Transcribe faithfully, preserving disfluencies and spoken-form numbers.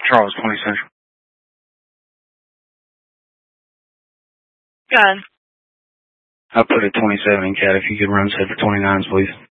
Charles, twenty Central. Go ahead. I put a twenty-seven in cat. If you could run set for twenty-nines, please.